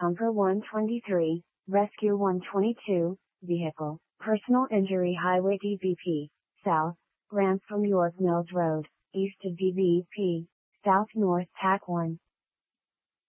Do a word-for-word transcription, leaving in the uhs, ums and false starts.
Pumper one twenty-three, Rescue one twenty-two, Vehicle, Personal Injury Highway D B P, South, ramp from York Mills Road, east to D B P, South North Tack one.